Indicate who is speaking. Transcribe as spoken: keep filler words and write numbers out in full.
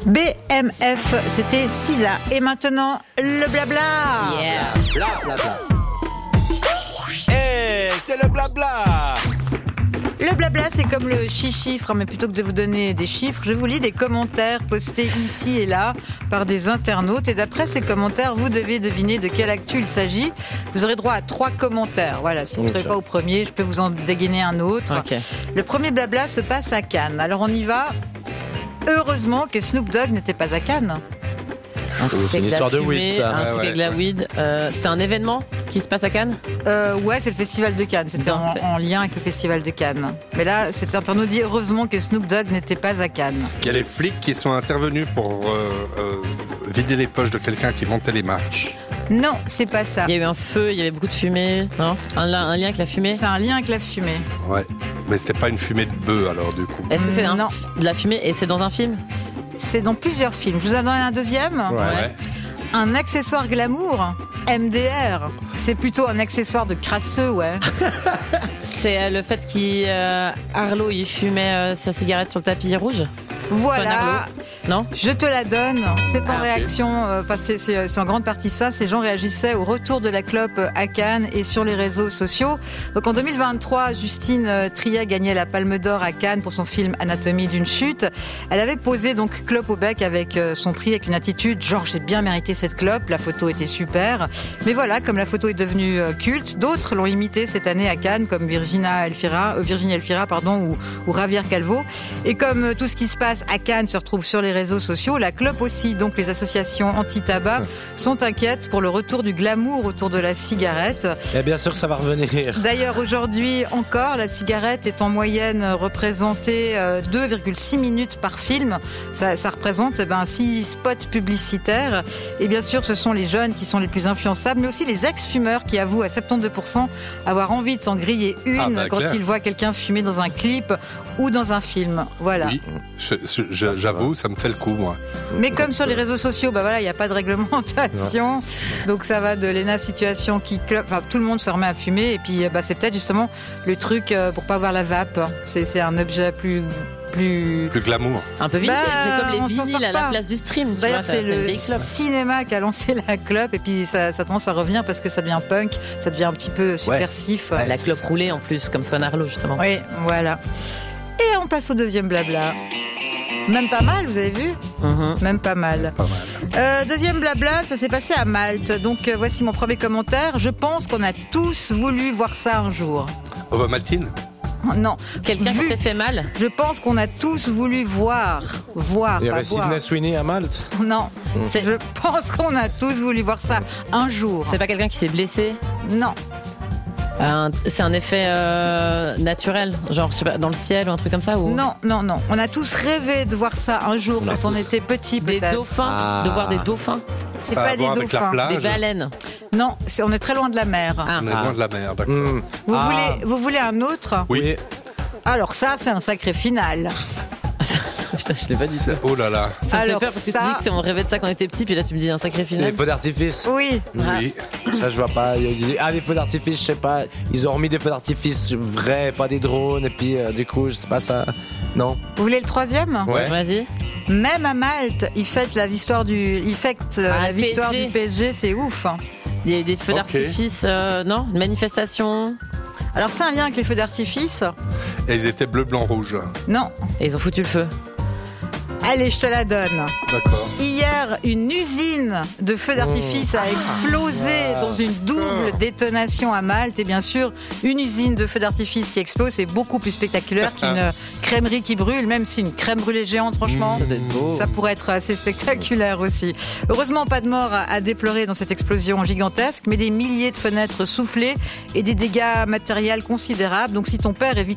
Speaker 1: B M F, c'était Cisa. Et maintenant, le blabla.
Speaker 2: Yeah.
Speaker 3: Bla bla bla. Hey, c'est le blabla.
Speaker 1: Le blabla, c'est comme le chiffre, mais plutôt que de vous donner des chiffres, je vous lis des commentaires postés ici et là par des internautes. Et d'après ces commentaires, vous devez deviner de quelle actu il s'agit. Vous aurez droit à trois commentaires. Voilà, si vous ne trouvez pas au premier, je peux vous en dégainer un autre.
Speaker 2: Okay.
Speaker 1: Le premier blabla se passe à Cannes. Alors on y va. Heureusement que Snoop Dogg n'était pas à Cannes.
Speaker 4: C'est une histoire de weed, ça.
Speaker 2: Un
Speaker 3: Ouais,
Speaker 2: truc
Speaker 3: ouais,
Speaker 2: avec la
Speaker 3: ouais.
Speaker 2: weed. Euh, c'était un événement qui se passe à Cannes.
Speaker 1: Euh, ouais, c'est le festival de Cannes. C'était en, en lien avec le festival de Cannes. Mais là, cet internaute dit heureusement que Snoop Dogg n'était pas à Cannes.
Speaker 3: Il y a les flics qui sont intervenus pour euh, euh, vider les poches de quelqu'un qui montait les marches.
Speaker 1: Non, c'est pas ça.
Speaker 2: Il y a eu un feu, il y avait beaucoup de fumée. Non, un, un lien avec la fumée.
Speaker 1: C'est un lien avec la fumée.
Speaker 3: Ouais. Mais c'était pas une fumée de bœuf alors du coup.
Speaker 2: Est-ce que c'est un-
Speaker 1: Non.
Speaker 2: de la fumée et c'est dans un film?
Speaker 1: C'est dans plusieurs films. Je vous en donne un deuxième.
Speaker 4: Ouais.
Speaker 3: Ouais.
Speaker 1: Un accessoire glamour, M D R. C'est plutôt un accessoire de crasseux, ouais.
Speaker 2: C'est euh, le fait qu'il euh, Arlo il fumait euh, sa cigarette sur le tapis rouge.
Speaker 1: Voilà.
Speaker 2: Non?
Speaker 1: Je te la donne. C'est en
Speaker 2: Ah, ok.
Speaker 1: réaction, enfin euh, c'est, c'est, c'est en grande partie ça. Ces gens réagissaient au retour de la clope à Cannes et sur les réseaux sociaux. Donc en deux mille vingt-trois, Justine euh, Triet gagnait la Palme d'Or à Cannes pour son film Anatomie d'une chute. Elle avait posé donc clope au bec avec euh, son prix avec une attitude genre j'ai bien mérité cette clope. La photo était super. Mais voilà, comme la photo est devenue euh, culte, d'autres l'ont imité cette année à Cannes comme Virginia Elfira, euh, Virginie Elfira pardon ou, ou Javier Calvo. Et comme euh, tout ce qui se passe à Cannes se retrouve sur les réseaux sociaux, la clope aussi, donc les associations anti-tabac sont inquiètes pour le retour du glamour autour de la cigarette.
Speaker 4: Et bien sûr, ça va revenir.
Speaker 1: D'ailleurs, aujourd'hui encore, la cigarette est en moyenne représentée euh, deux virgule six minutes par film. Ça, ça représente eh ben, six spots publicitaires. Et bien sûr, ce sont les jeunes qui sont les plus influençables, mais aussi les ex-fumeurs qui avouent à soixante-douze pour cent avoir envie de s'en griller une
Speaker 3: Ah bah,
Speaker 1: quand
Speaker 3: clair.
Speaker 1: ils voient quelqu'un fumer dans un clip ou dans un film. Voilà.
Speaker 3: Oui. Je- je- je- j'avoue, ça me fait le coup moi.
Speaker 1: Mais comme sur les réseaux sociaux, bah voilà, il n'y a pas de réglementation. Donc ça va de Lena Situation qui clope, enfin tout le monde se remet à fumer et puis bah c'est peut-être justement le truc euh, pour pas avoir la vape. C'est c'est un objet plus plus
Speaker 3: Plus glamour.
Speaker 2: Un peu vinyle,
Speaker 1: Bah,
Speaker 2: c'est comme
Speaker 1: on
Speaker 2: les
Speaker 1: s'en
Speaker 2: vinyles
Speaker 1: sort
Speaker 2: à la
Speaker 1: pas.
Speaker 2: place du stream. tu
Speaker 1: D'ailleurs,
Speaker 2: vois,
Speaker 1: c'est
Speaker 2: t'as- t'as une
Speaker 1: le
Speaker 2: vieille clope.
Speaker 1: cinéma qui a lancé la clope et puis ça, ça tendance à revenir parce que ça devient punk, ça devient un petit peu subversif.
Speaker 3: Ouais.
Speaker 2: La
Speaker 3: c'est
Speaker 2: clope
Speaker 3: ça.
Speaker 2: roulée en plus, comme Swan Arlo justement.
Speaker 1: Oui, voilà. Et on passe au deuxième blabla. Même pas mal, vous avez vu ?
Speaker 2: Mhm.
Speaker 1: Même pas mal.
Speaker 3: Pas mal.
Speaker 1: Euh, deuxième blabla, ça s'est passé à Malte. Donc euh, voici mon premier commentaire. Je pense qu'on a tous voulu voir ça un jour.
Speaker 3: Oh bah Maltine.
Speaker 1: Oh, non.
Speaker 2: Quelqu'un qui
Speaker 1: Vu-
Speaker 2: s'est fait mal.
Speaker 1: Je pense qu'on a tous voulu voir. Voir,
Speaker 4: Il y
Speaker 1: pas
Speaker 4: avait
Speaker 1: voir.
Speaker 4: Sydney Sweeney à Malte.
Speaker 1: Non.
Speaker 2: C'est-
Speaker 1: Je pense qu'on a tous voulu voir ça un jour.
Speaker 2: C'est pas quelqu'un qui s'est blessé.
Speaker 1: Non.
Speaker 2: Un- c'est un effet euh, naturel, genre je sais pas, dans le ciel ou un truc comme ça ou
Speaker 1: Non, non, non. On a tous rêvé de voir ça un jour
Speaker 4: On a
Speaker 1: quand on
Speaker 4: tous-
Speaker 1: était petit,
Speaker 2: des
Speaker 1: peut-être.
Speaker 2: dauphins,
Speaker 4: Ah.
Speaker 2: de voir des dauphins,
Speaker 1: C'est
Speaker 3: Ça a
Speaker 1: pas
Speaker 3: à
Speaker 1: des
Speaker 3: voir avec la
Speaker 1: dauphins.
Speaker 3: plage.
Speaker 2: des baleines.
Speaker 1: Non, c'est, on est très loin de la mer.
Speaker 2: Ah.
Speaker 3: On est loin de la mer, d'accord.
Speaker 4: Hmm.
Speaker 1: Vous,
Speaker 4: Ah.
Speaker 1: voulez, vous voulez un autre ?
Speaker 3: Oui.
Speaker 1: Alors ça, c'est un sacré final.
Speaker 2: Putain, je l'ai pas dit ça.
Speaker 3: Oh là là.
Speaker 2: Ça me
Speaker 1: Alors
Speaker 2: fait peur parce que
Speaker 1: ça-
Speaker 2: tu dis que c'est on rêvait de ça quand on était petit, puis là tu me dis un sacré
Speaker 4: C'est
Speaker 2: final.
Speaker 4: les feux d'artifice.
Speaker 1: Oui.
Speaker 3: Oui.
Speaker 4: Ça, je vois pas. Il y a des- Ah, des feux d'artifice, je sais pas. Ils ont remis des feux d'artifice vrais, pas des drones. Et puis, euh, du coup, je sais pas ça. Non.
Speaker 1: Vous voulez le troisième ?
Speaker 4: Ouais.
Speaker 2: Vas-y.
Speaker 1: Même à Malte, ils fêtent la victoire du, ils fêtent euh,
Speaker 2: Ah,
Speaker 1: la
Speaker 2: le P S G.
Speaker 1: victoire du P S G, c'est ouf. hein.
Speaker 2: Il y a des feux
Speaker 3: Ok.
Speaker 2: d'artifice, euh, non Une manifestation.
Speaker 1: Alors c'est un lien avec les feux d'artifice ?
Speaker 3: Et ils étaient bleu, blanc, rouge.
Speaker 1: Non.
Speaker 2: Et ils ont foutu le feu.
Speaker 1: Allez, je te la donne.
Speaker 3: D'accord.
Speaker 1: Hier, une usine de feux d'artifice a explosé dans une double détonation à Malte. Et bien sûr, une usine de feux d'artifice qui explose, c'est beaucoup plus spectaculaire qu'une crèmerie qui brûle, même si une crème brûlée géante, franchement,
Speaker 2: Ça doit être beau.
Speaker 1: ça pourrait être assez spectaculaire aussi. Heureusement, pas de mort à à déplorer dans cette explosion gigantesque, mais des milliers de fenêtres soufflées et des dégâts matériels considérables. Donc si ton père est